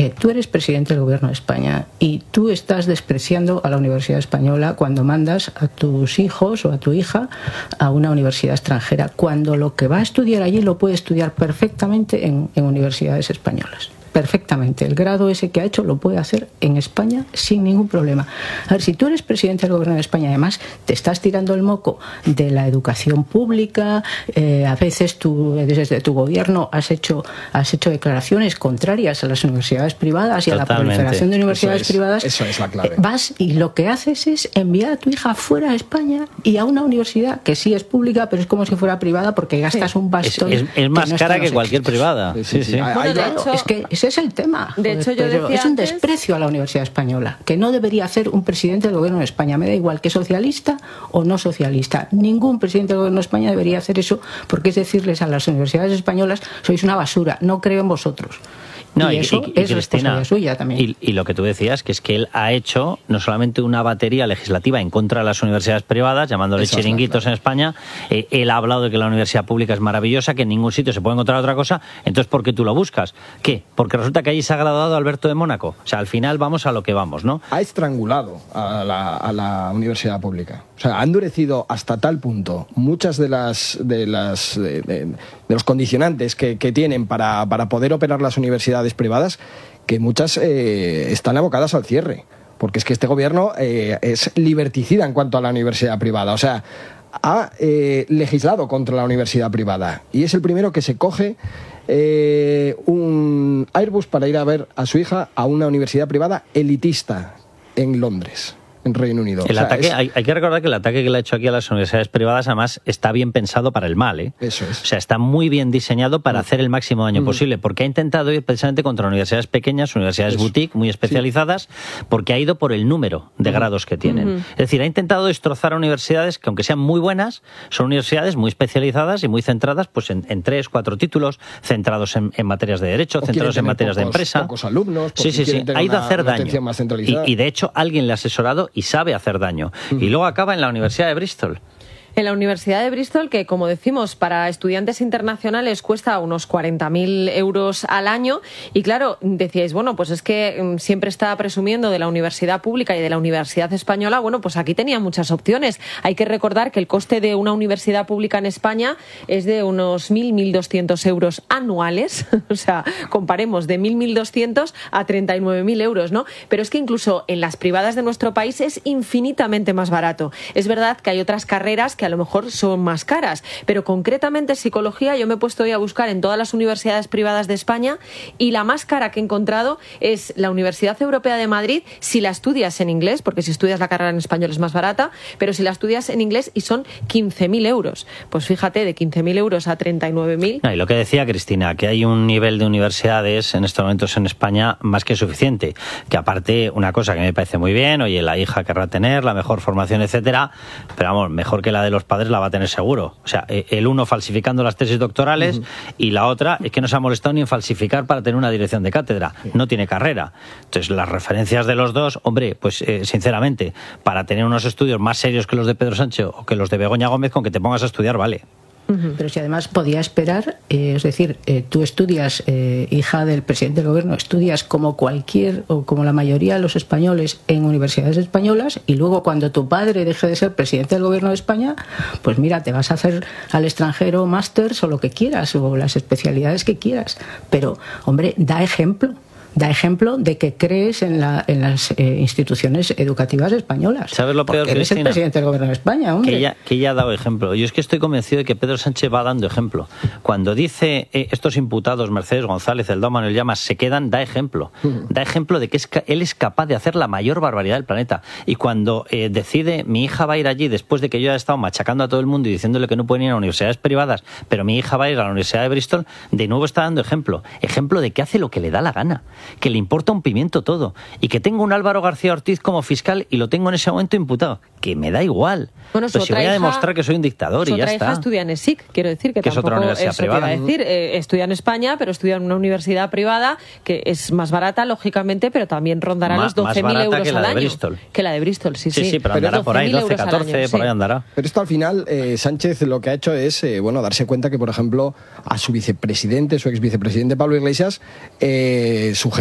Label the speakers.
Speaker 1: tú eres presidente del Gobierno de España y tú estás despreciando a la Universidad Española cuando mandas a tus hijos o a tu hija a una universidad extranjera, cuando lo que va a estudiar allí lo puede estudiar perfectamente en universidades españolas. Perfectamente. El grado ese que ha hecho lo puede hacer en España sin ningún problema. A ver, si tú eres presidente del Gobierno de España, además te estás tirando el moco de la educación pública, a veces tú desde tu gobierno has hecho declaraciones contrarias a las universidades privadas y
Speaker 2: Totalmente.
Speaker 1: a la proliferación de universidades privadas.
Speaker 3: Eso es la clave.
Speaker 1: Vas y lo que haces es enviar a tu hija fuera de España y a una universidad que sí es pública, pero es como si fuera privada porque gastas un bastón.
Speaker 2: Es más cara que cualquier privada.
Speaker 3: Sí.
Speaker 1: Bueno, de hecho, es que ese es el tema.
Speaker 4: De hecho, yo decía
Speaker 1: es un
Speaker 4: antes,
Speaker 1: desprecio a la Universidad Española, que no debería hacer un presidente del Gobierno de España. Me da igual que socialista o no socialista. Ningún presidente del Gobierno de España debería hacer eso, porque es decirles a las universidades españolas: sois una basura, no creo en vosotros.
Speaker 2: No,
Speaker 1: y eso es
Speaker 2: Cristina,
Speaker 1: responsabilidad suya también.
Speaker 2: Y lo que tú decías, que es que él ha hecho no solamente una batería legislativa en contra de las universidades privadas, llamándole
Speaker 3: Eso es
Speaker 2: chiringuitos en España, él ha hablado de que la universidad pública es maravillosa, que en ningún sitio se puede encontrar otra cosa, entonces ¿por qué tú lo buscas? ¿Qué? Porque resulta que allí se ha graduado Alberto de Mónaco. O sea, al final vamos a lo que vamos, ¿no?
Speaker 3: Ha estrangulado a la universidad pública. O sea, ha endurecido hasta tal punto muchas de los condicionantes que tienen para poder operar las universidades privadas, que muchas están abocadas al cierre. Porque es que este gobierno es liberticida en cuanto a la universidad privada. O sea, ha legislado contra la universidad privada. Y es el primero que se coge un Airbus para ir a ver a su hija a una universidad privada elitista en Londres, en Reino Unido.
Speaker 2: Hay que recordar que el ataque que le ha hecho aquí a las universidades privadas además está bien pensado para el mal, ¿eh?
Speaker 3: Eso es.
Speaker 2: O sea, está muy bien diseñado para hacer el máximo daño posible, porque ha intentado ir precisamente contra universidades pequeñas, universidades boutique, muy especializadas, porque ha ido por el número de grados que tienen. Es decir, ha intentado destrozar a universidades que, aunque sean muy buenas, son universidades muy especializadas y muy centradas pues en 3, 4 títulos, centrados en materias de derecho, centrados en materias de empresa.
Speaker 3: Pocos alumnos,
Speaker 2: Sí. Ha ido a hacer daño.
Speaker 3: Más centralizada.
Speaker 2: Y de hecho, alguien le ha asesorado y sabe hacer daño. Y luego acaba en la Universidad de Bristol.
Speaker 4: En la Universidad de Bristol, que como decimos, para estudiantes internacionales cuesta unos 40.000 euros al año. Y claro, decíais, bueno, pues es que siempre está presumiendo de la universidad pública y de la universidad española. Bueno, pues aquí tenía muchas opciones. Hay que recordar que el coste de una universidad pública en España es de unos 1.200 euros anuales. O sea, comparemos de 1.200 a 39.000 euros, ¿no? Pero es que incluso en las privadas de nuestro país es infinitamente más barato. Es verdad que hay otras carreras que a lo mejor son más caras, pero concretamente psicología yo me he puesto hoy a buscar en todas las universidades privadas de España y la más cara que he encontrado es la Universidad Europea de Madrid si la estudias en inglés, porque si estudias la carrera en español es más barata, pero si la estudias en inglés y son 15.000 euros. Pues fíjate, de 15.000 euros a 39.000.
Speaker 2: No, y lo que decía Cristina, que hay un nivel de universidades en estos momentos en España más que suficiente, que aparte una cosa que me parece muy bien, oye, la hija querrá tener la mejor formación, etcétera, pero vamos, mejor que la de los padres la va a tener seguro. O sea, el uno falsificando las tesis doctorales y la otra es que no se ha molestado ni en falsificar para tener una dirección de cátedra. No tiene carrera. Entonces, las referencias de los dos, hombre, pues sinceramente, para tener unos estudios más serios que los de Pedro Sánchez o que los de Begoña Gómez, con que te pongas a estudiar, vale.
Speaker 1: Pero si además podía esperar, es decir, tú estudias, hija del presidente del gobierno, estudias como cualquier o como la mayoría de los españoles en universidades españolas y luego cuando tu padre deje de ser presidente del gobierno de España, pues mira, te vas a hacer al extranjero másters o lo que quieras o las especialidades que quieras. Pero, hombre, da ejemplo de que crees en las instituciones educativas españolas.
Speaker 2: ¿Sabes lo peor,
Speaker 1: porque eres
Speaker 2: Cristina?
Speaker 1: El presidente del gobierno de España, hombre.
Speaker 2: Que ella ha dado ejemplo. Yo es que estoy convencido de que Pedro Sánchez va dando ejemplo. Cuando dice estos imputados, Mercedes González, Eldao Manuel Llamas, se quedan, da ejemplo. Da ejemplo de que él es capaz de hacer la mayor barbaridad del planeta. Y cuando decide, mi hija va a ir allí después de que yo haya estado machacando a todo el mundo y diciéndole que no pueden ir a universidades privadas, pero mi hija va a ir a la Universidad de Bristol, de nuevo está dando ejemplo. Ejemplo de que hace lo que le da la gana. Que le importa un pimiento todo, y que tengo un Álvaro García Ortiz como fiscal y lo tengo en ese momento imputado, que me da igual.
Speaker 4: Bueno,
Speaker 2: pues si voy a demostrar que soy un dictador y ya está.
Speaker 4: Su otra hija estudia en ESIC, quiero decir que
Speaker 2: es otra universidad
Speaker 4: eso
Speaker 2: privada.
Speaker 4: Te iba a decir, estudia en España, pero estudia en una universidad privada que es más barata, lógicamente, pero también rondará los 12.000 euros al año. Que la de Bristol, sí.
Speaker 2: Sí, pero andará por ahí, 12, 14, por ahí andará.
Speaker 3: Pero esto al final, Sánchez lo que ha hecho es, darse cuenta que, por ejemplo, a su vicepresidente, su ex vicepresidente Pablo Iglesias, su